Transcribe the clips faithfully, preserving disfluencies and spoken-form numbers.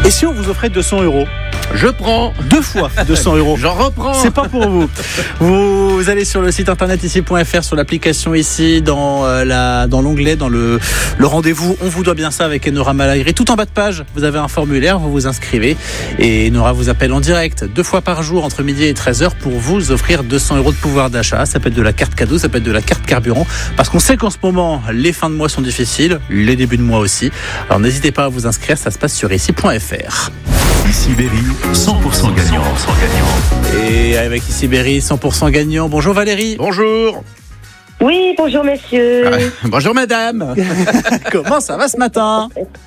Et si on vous offrait deux cents euros? Je prends deux fois deux cents euros. J'en reprends. C'est pas pour vous. Vous allez sur le site internet ici point f r, sur l'application ici, dans euh, la dans l'onglet, dans le le rendez-vous. On vous doit bien ça avec Enora Malagré. Tout en bas de page, vous avez un formulaire, vous vous inscrivez et Enora vous appelle en direct deux fois par jour entre midi et treize heures pour vous offrir deux cents euros de pouvoir d'achat. Ça peut être de la carte cadeau, ça peut être de la carte carburant, parce qu'on sait qu'en ce moment les fins de mois sont difficiles, les débuts de mois aussi. Alors n'hésitez pas à vous inscrire, ça se passe sur ici point f r. Ici Berry, cent pour cent gagnant. cent pour cent gagnant. Et avec ici Berry, cent pour cent gagnant. Bonjour Valérie. Bonjour. Oui, bonjour messieurs. Ah, bonjour madame. Comment ça va ce matin?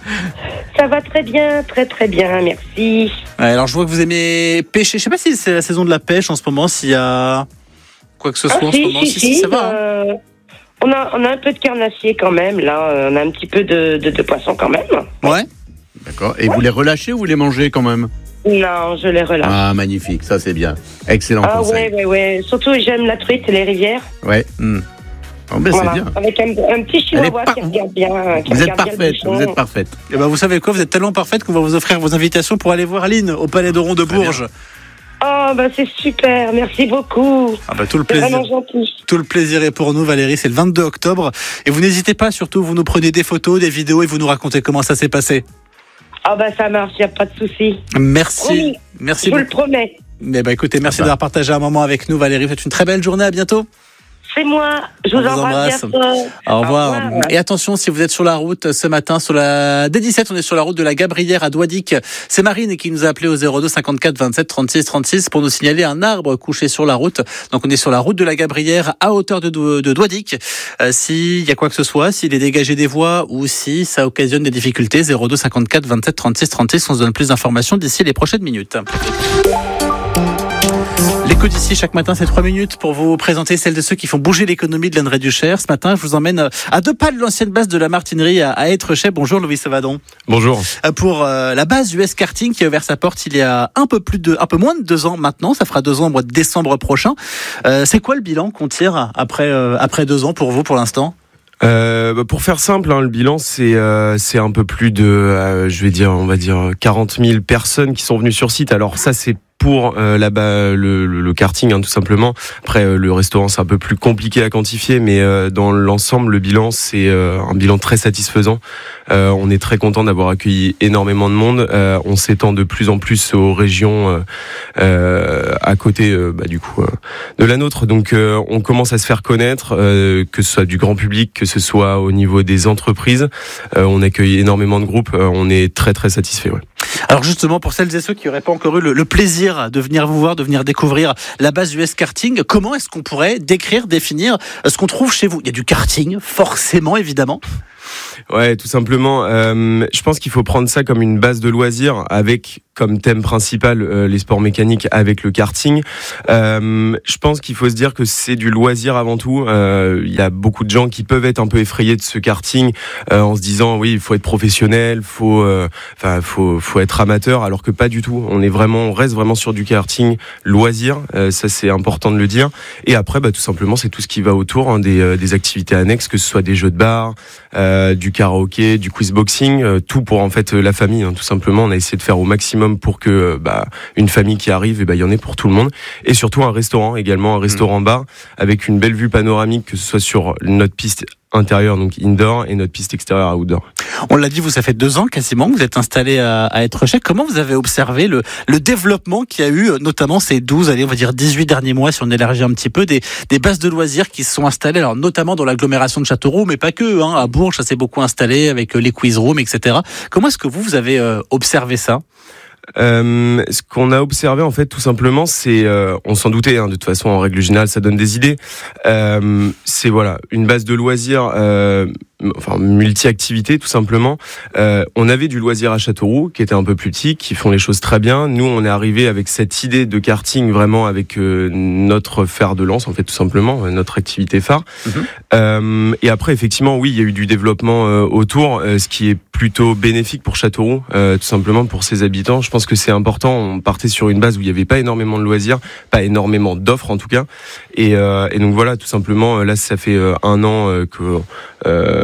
Ça va très bien, très très bien, merci. Ouais, alors je vois que vous aimez pêcher. Je sais pas si c'est la saison de la pêche en ce moment, s'il y a quoi que ce soit Ah, en si, ce moment. si, Si, si, si, ça va. Hein. euh, on, a, on a un peu de carnassier quand même, là. On a un petit peu de, de, de poisson quand même. Ouais. D'accord. Et vous les relâchez ou vous les mangez quand même? Non, je les relâche. Ah, magnifique, ça c'est bien. Excellent Ah conseil. ouais, ouais, ouais. Surtout, j'aime la truite et les rivières. Ouais. Hmm. Oh, ben, Voilà. c'est bien. Avec un, un petit chihuahua par- qui regarde bien. Qui Vous êtes regarde bien le parfaite, bouchon. vous êtes parfaite. Et ben vous savez quoi, vous êtes tellement parfaite qu'on va vous offrir vos invitations pour aller voir Aline au Palais d'Oron de Bourges. Oh, bah c'est super, merci beaucoup. Ah bah tout le C'est plaisir. vraiment gentil. Tout le plaisir est pour nous, Valérie. C'est le vingt-deux octobre. Et vous n'hésitez pas, surtout, vous nous prenez des photos, des vidéos et vous nous racontez comment ça s'est passé. Ah bah ça marche, y a pas de souci. Merci. Promis. Merci Je vous le beaucoup. promets. Mais bah écoutez, merci Ah bah. d'avoir partagé un moment avec nous, Valérie. Faites une très belle journée. À bientôt. C'est moi. Je On vous vous embrasse. embrasse. Bientôt. Au revoir. Au revoir. Et attention, si vous êtes sur la route ce matin, sur la D dix-sept, on est sur la route de la Gabrière à Douadic. C'est Marine qui nous a appelé au zéro deux cinquante-quatre vingt-sept trente-six trente-six pour nous signaler un arbre couché sur la route. Donc on est sur la route de la Gabrière à hauteur de, Dou- de Douadic. Euh, s'il y a quoi que ce soit, s'il est dégagé des voies ou si ça occasionne des difficultés, zéro deux cinquante-quatre vingt-sept trente-six trente-six, on se donne plus d'informations d'ici les prochaines minutes. L'écho d'ici chaque matin, c'est trois minutes pour vous présenter celle de ceux qui font bouger l'économie de l'Indre du Cher. Ce matin, je vous emmène à deux pas de l'ancienne base de la Martinerie à, à Étrechet. Bonjour Louis Savadon. Bonjour. Pour euh, la base U S Karting qui a ouvert sa porte il y a un peu plus de, un peu moins de deux ans maintenant. Ça fera deux ans au mois de décembre prochain. Euh, c'est quoi le bilan qu'on tire après euh, après deux ans pour vous pour l'instant? Euh, bah, pour faire simple, hein, le bilan c'est euh, c'est un peu plus de, euh, je vais dire, on va dire quarante mille personnes qui sont venues sur site. Alors ça c'est pour euh, là-bas le, le, le karting, hein, tout simplement. Après euh, le restaurant c'est un peu plus compliqué à quantifier, mais euh, dans l'ensemble le bilan c'est euh, un bilan très satisfaisant. Euh, on est très content d'avoir accueilli énormément de monde. Euh, on s'étend de plus en plus aux régions euh, euh, à côté euh, bah, du coup euh, de la nôtre. Donc euh, on commence à se faire connaître, euh, que ce soit du grand public, que ce soit au niveau des entreprises. Euh, on accueille énormément de groupes. Euh, on est très très satisfait. Ouais. Alors justement, pour celles et ceux qui n'auraient pas encore eu le, le plaisir de venir vous voir, de venir découvrir la base U S Karting, comment est-ce qu'on pourrait décrire, définir ce qu'on trouve chez vous? Il y a du karting, forcément, évidemment. Ouais, tout simplement. Euh, je pense qu'il faut prendre ça comme une base de loisirs avec comme thème principal euh, les sports mécaniques avec le karting. Euh, je pense qu'il faut se dire que c'est du loisir avant tout. Euh, il y a beaucoup de gens qui peuvent être un peu effrayés de ce karting euh, en se disant oui, il faut être professionnel, faut, euh, enfin, faut, faut être amateur, alors que pas du tout. On est vraiment, on reste vraiment sur du karting loisir. Euh, ça, c'est important de le dire. Et après, bah, tout simplement, c'est tout ce qui va autour, hein, des, euh, des activités annexes, que ce soit des jeux de bar, euh, du karaoké, du quiz boxing, euh, tout pour en fait euh, la famille. Hein, tout simplement, on a essayé de faire au maximum pour que euh, bah, une famille qui arrive, et bah, il y en ait pour tout le monde. Et surtout un restaurant également, un restaurant-bar avec une belle vue panoramique, que ce soit sur notre piste intérieure, donc indoor, et notre piste extérieure outdoor. On l'a dit, vous, ça fait deux ans quasiment que vous êtes installé à, à Étrechet. Comment vous avez observé le, le développement qu'il y a eu, notamment ces douze, allez, on va dire dix-huit derniers mois, si on élargit un petit peu, des, des bases de loisirs qui se sont installées, alors notamment dans l'agglomération de Châteauroux, mais pas que, hein, à Bourges, ça s'est beaucoup installé avec les quiz rooms, et cetera. Comment est-ce que vous, vous avez euh, observé ça? Euh, ce qu'on a observé en fait tout simplement, c'est, euh, on s'en doutait, hein, de toute façon en règle générale ça donne des idées, euh, c'est voilà une base de loisirs, euh, enfin multi-activités tout simplement. Euh, on avait du loisir à Châteauroux qui était un peu plus petit, qui font les choses très bien. Nous on est arrivé avec cette idée de karting vraiment avec euh, notre fer de lance en fait tout simplement, euh, notre activité phare. Mm-hmm. Euh, et après effectivement oui il y a eu du développement euh, autour, euh, ce qui est plutôt bénéfique pour Châteauroux, euh, tout simplement pour ses habitants. Je pense que c'est important. On partait sur une base où il n'y avait pas énormément de loisirs, pas énormément d'offres en tout cas. Et, euh, et donc voilà, tout simplement, là ça fait euh, un an euh, que euh,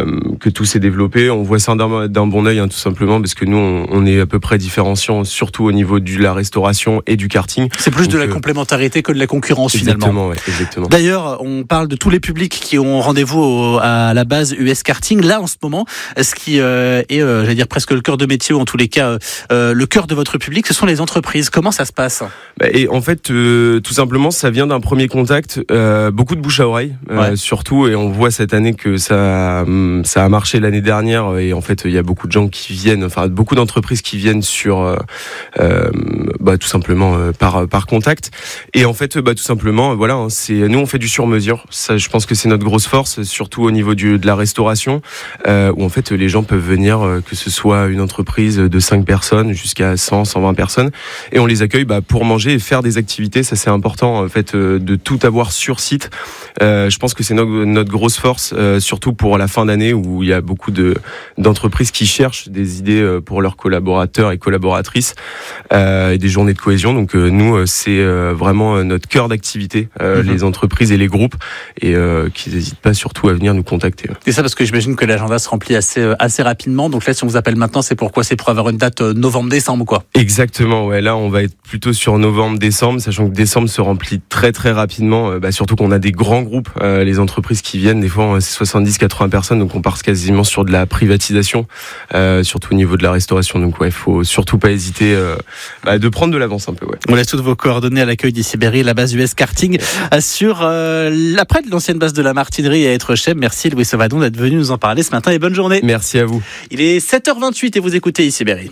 que tout s'est développé. On voit ça d'un, d'un bon œil, hein, tout simplement, parce que nous, on, on est à peu près différenciants, surtout au niveau de la restauration et du karting. C'est plus Donc, de la euh, complémentarité que de la concurrence exactement, finalement. ouais, exactement. D'ailleurs, on parle de tous les publics qui ont rendez-vous au, à la base U S Karting. Là, en ce moment, ce qui euh, est, euh, j'allais dire presque le cœur de métier, ou en tous les cas, euh, le cœur de votre public, ce sont les entreprises. Comment ça se passe ? Bah, et en fait, euh, tout simplement, ça vient d'un premier contact, euh, beaucoup de bouche à oreille, euh, Ouais. surtout, et on voit cette année que ça, ça a marché l'année dernière, et en fait, il y a beaucoup de gens qui viennent, enfin, beaucoup d'entreprises qui viennent sur, euh, euh, bah, tout simplement euh, par par contact, et en fait, bah, tout simplement, voilà, hein, c'est nous, on fait du sur-mesure. Ça, je pense que c'est notre grosse force, surtout au niveau du, de la restauration, euh, où en fait, les gens peuvent venir, euh, que ce soit une entreprise de cinq personnes jusqu'à cent, cent vingt personnes, et on les accueille bah, pour manger et faire des activités. Ça, c'est important, en fait, euh, de tout avoir sur site. Euh, je pense que c'est notre, notre grosse force, euh, surtout pour la fin d'année où il y a beaucoup de, d'entreprises qui cherchent des idées euh, pour leurs collaborateurs et collaboratrices, euh, et des journées de cohésion. Donc euh, nous, euh, c'est euh, vraiment notre cœur d'activité, euh, Mhm. les entreprises et les groupes, et euh, qu'ils n'hésitent pas surtout à venir nous contacter. C'est ça, parce que j'imagine que l'agenda se remplit assez, euh, assez rapidement. Donc là, si on vous appelle maintenant, c'est pourquoi ? C'est pour avoir une date euh, novembre-décembre, quoi. Exactement, ouais. Là, on va être plutôt sur novembre-décembre, sachant que décembre se remplit très très rapidement. Euh, bah, surtout qu'on a des grands groupes, euh, les entreprises qui viennent, des fois, c'est soixante-dix à quatre-vingts personnes, donc on part quasiment sur de la privatisation, euh, surtout au niveau de la restauration. Donc ouais, faut surtout pas hésiter euh, bah, de prendre de l'avance un peu. Ouais. On laisse toutes vos coordonnées à l'accueil d'I C Berry, la base U S Karting, sur euh, l'après de l'ancienne base de la Martinerie à Etrechem. Merci Louis Sauvadon d'être venu nous en parler ce matin et bonne journée. Merci à vous. Il est sept heures vingt-huit et vous écoutez I C Berry.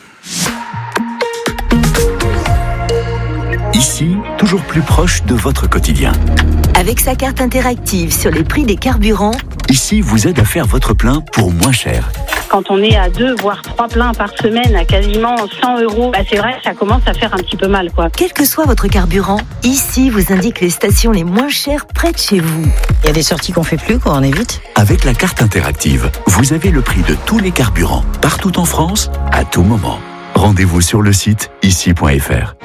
Ici, toujours plus proche de votre quotidien. Avec sa carte interactive sur les prix des carburants, Ici vous aide à faire votre plein pour moins cher. Quand on est à deux, voire trois pleins par semaine à quasiment cent euros, bah c'est vrai que ça commence à faire un petit peu mal, quoi. quel que soit votre carburant, ici vous indique les stations les moins chères près de chez vous. Il y a des sorties qu'on fait plus, qu'on évite. Avec la carte interactive, vous avez le prix de tous les carburants, partout en France, à tout moment. Rendez-vous sur le site ici point f r.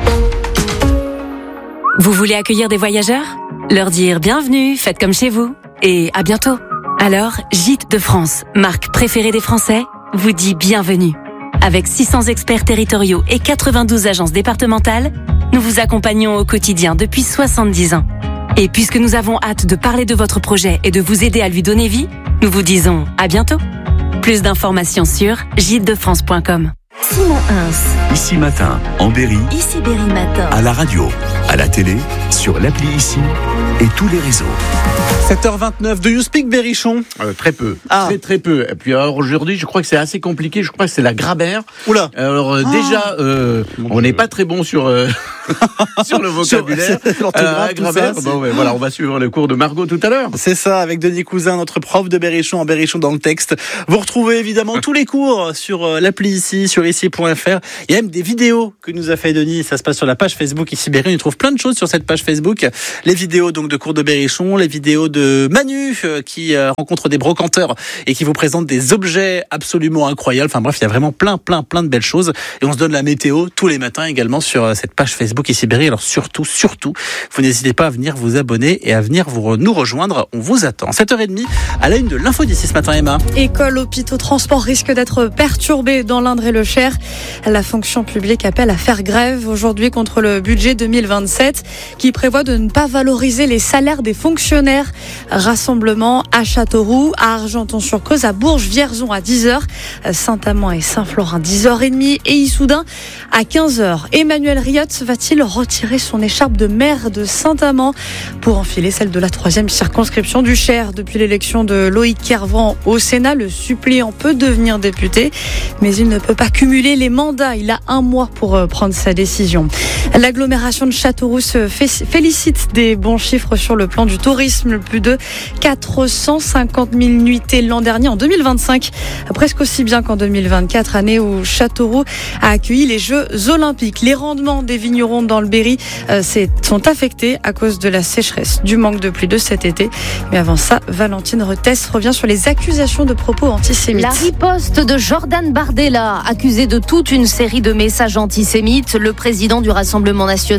Vous voulez accueillir des voyageurs ? Leur dire bienvenue, faites comme chez vous, et à bientôt. Alors, Gîtes de France, marque préférée des Français, vous dit bienvenue. Avec six cents experts territoriaux et quatre-vingt-douze agences départementales, nous vous accompagnons au quotidien depuis soixante-dix ans. Et puisque nous avons hâte de parler de votre projet et de vous aider à lui donner vie, nous vous disons à bientôt. Plus d'informations sur gîtes de france point com. Simon Hins, Ici Matin, en Berry, Ici Berry Matin. à la radio, à la télé, sur l'appli Ici et tous les réseaux. sept heures vingt-neuf, do you speak Berrichon ? Euh, très peu, Ah. très très peu. Et puis alors aujourd'hui, je crois que c'est assez compliqué. Je crois que c'est la Grabère. Oula. Alors euh, Ah. déjà, euh, on n'est pas très bon sur euh, sur le vocabulaire. Sur- sur l'orthographe, Euh, tout Grabère. ça, Bon, ouais, voilà, on va suivre le cours de Margot tout à l'heure. C'est ça, avec Denis Cousin, notre prof de Berrichon, en Berrichon dans le texte. Vous retrouvez évidemment tous les cours sur euh, l'appli ici, sur ici point f r. Il y a même des vidéos que nous a fait Denis. Ça se passe sur la page Facebook Ici Berry. On y trouve plein de choses sur cette page Facebook. Les vidéos donc de cours de Berrichon, les vidéos de Manu euh, qui euh, rencontre des brocanteurs et qui vous présente des objets absolument incroyables. Enfin bref, il y a vraiment plein, plein, plein de belles choses. Et on se donne la météo tous les matins également sur euh, cette page Facebook Ici Berry. Alors surtout, surtout, vous n'hésitez pas à venir vous abonner et à venir vous, nous rejoindre. On vous attend. sept heures trente à la une de l'info d'ici ce matin, Emma. Écoles, hôpitaux, transports risquent d'être perturbés dans l'Indre et le Cher. La fonction publique appelle à faire grève aujourd'hui contre le budget deux mille vingt-sept qui prévoit de ne pas valoriser les salaires des fonctionnaires. Rassemblement à Châteauroux, à Argenton-sur-Creuse, à Bourges, Vierzon à dix heures, Saint-Amand et Saint-Florin dix heures trente et Issoudun à quinze heures. Emmanuel Riotte va-t-il retirer son écharpe de maire de Saint-Amand pour enfiler celle de la troisième circonscription du Cher? Depuis l'élection de Loïc Kervran au Sénat, le suppléant peut devenir député, mais il ne peut pas cumuler les mandats. Il a un mois pour prendre sa décision. L'agglomération de Châteauroux se félicite des bons chiffres sur le plan du tourisme. Plus de quatre cent cinquante mille nuitées l'an dernier en deux mille vingt-cinq, presque aussi bien qu'en deux mille vingt-quatre, année où Châteauroux a accueilli les Jeux Olympiques. Les rendements des vignerons dans le Berry euh, sont affectés à cause de la sécheresse, du manque de pluie de cet été. Mais avant ça, Valentine Rettès revient sur les accusations de propos antisémites. La riposte de Jordan Bardella, accusé de toute une série de messages antisémites. Le président du Rassemblement national porte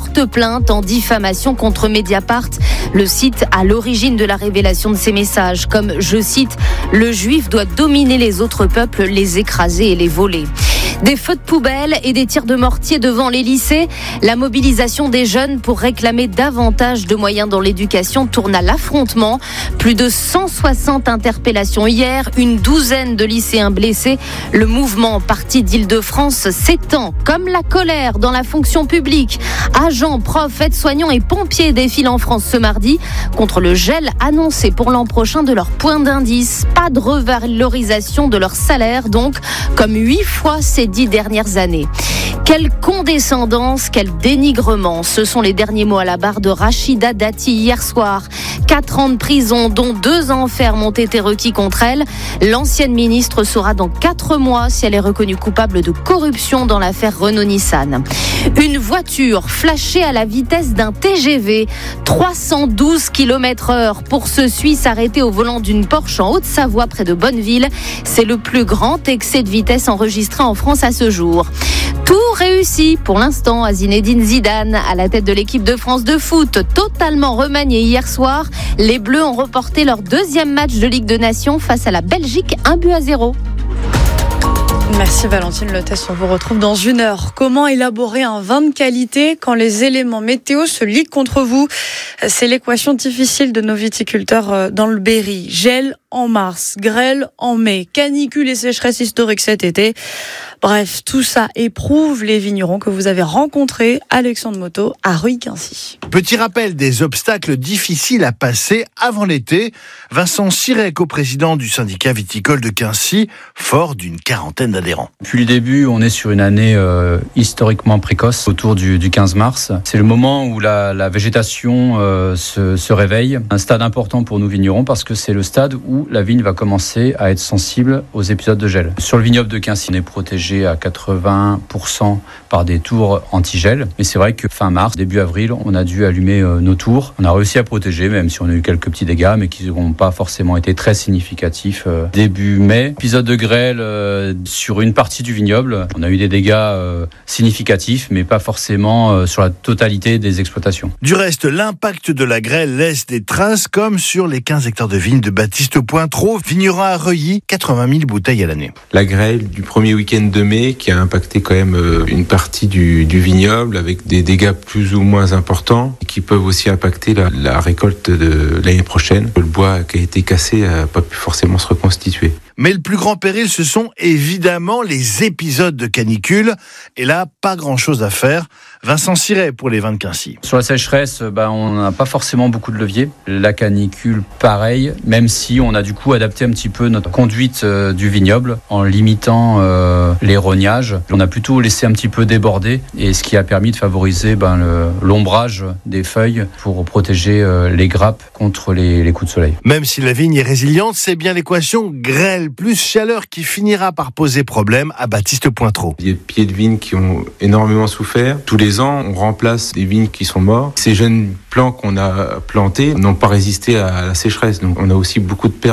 porte plainte en diffamation contre Mediapart, le site à l'origine de la révélation de ces messages, comme, je cite, « Le juif doit dominer les autres peuples, les écraser et les voler ». Des feux de poubelle et des tirs de mortier devant les lycées. La mobilisation des jeunes pour réclamer davantage de moyens dans l'éducation tourne à l'affrontement. Plus de cent soixante interpellations hier, une douzaine de lycéens blessés. Le mouvement parti d'Île-de-France s'étend comme la colère dans la fonction publique. Agents, profs, aides-soignants et pompiers défilent en France ce mardi contre le gel annoncé pour l'an prochain de leur point d'indice. Pas de revalorisation de leur salaire donc, comme huit fois ces dix dernières années. Quelle condescendance, quel dénigrement. Ce sont les derniers mots à la barre de Rachida Dati hier soir. Quatre ans de prison, dont deux ans ferme, ont été requis contre elle. L'ancienne ministre saura dans quatre mois si elle est reconnue coupable de corruption dans l'affaire Renault-Nissan. Une voiture flashée à la vitesse d'un T G V. trois cent douze kilomètres heure pour ce Suisse arrêté au volant d'une Porsche en Haute-Savoie près de Bonneville. C'est le plus grand excès de vitesse enregistré en France à ce jour. Tout réussi pour l'instant à Zinedine Zidane à la tête de l'équipe de France de foot, totalement remaniée hier soir. Les Bleus ont reporté leur deuxième match de Ligue des Nations face à la Belgique, un but à zéro. Merci Valentine Le Test, on vous retrouve dans une heure. Comment élaborer un vin de qualité quand les éléments météo se liguent contre vous ? C'est l'équation difficile de nos viticulteurs dans le Berry. Gel en mars, grêle en mai, canicule et sécheresse historique cet été. Bref, tout ça éprouve les vignerons que vous avez rencontrés, Alexandre Moto, à Rueil-Quincy. Petit rappel des obstacles difficiles à passer avant l'été. Vincent Siret, coprésident du syndicat viticole de Quincy, fort d'une quarantaine d'adhérents. Depuis le début, on est sur une année euh, historiquement précoce, autour du, du quinze mars. C'est le moment où la, la végétation euh, se, se réveille. Un stade important pour nous vignerons parce que c'est le stade où la vigne va commencer à être sensible aux épisodes de gel. Sur le vignoble de Quincy, on est protégé à quatre-vingts pour cent par des tours anti-gel. Mais c'est vrai que fin mars, début avril, on a dû allumer euh, nos tours. On a réussi à protéger, même si on a eu quelques petits dégâts, mais qui n'ont pas forcément été très significatifs. Euh, début mai, épisode de grêle euh, sur une partie du vignoble. On a eu des dégâts euh, significatifs, mais pas forcément euh, sur la totalité des exploitations. Du reste, l'impact de la grêle laisse des traces, comme sur les quinze hectares de vignes de Baptiste Pointreau, vigneron à Reuilly, quatre-vingt mille bouteilles à l'année. La grêle du premier week-end de mai qui a impacté quand même une partie du, du vignoble avec des dégâts plus ou moins importants et qui peuvent aussi impacter la, la récolte de l'année prochaine. Le bois qui a été cassé n'a pas pu forcément se reconstituer. Mais le plus grand péril, ce sont évidemment les épisodes de canicule. Et là, pas grand-chose à faire. Vincent Siret pour les vins de Quincy. Sur la sécheresse, bah, on n'a pas forcément beaucoup de levier. La canicule, pareil, même si on a du coup adapté un petit peu notre conduite euh, du vignoble en limitant euh, les rognages. On a plutôt laissé un petit peu déborder, et ce qui a permis de favoriser ben, le, l'ombrage des feuilles pour protéger euh, les grappes contre les, les coups de soleil. Même si la vigne est résiliente, c'est bien l'équation grêle plus chaleur qui finira par poser problème à Baptiste Pointreau. Il y a des pieds de vignes qui ont énormément souffert. Tous les ans, on remplace des vignes qui sont mortes. Ces jeunes plants qu'on a plantés n'ont pas résisté à la sécheresse. Donc on a aussi beaucoup de pertes.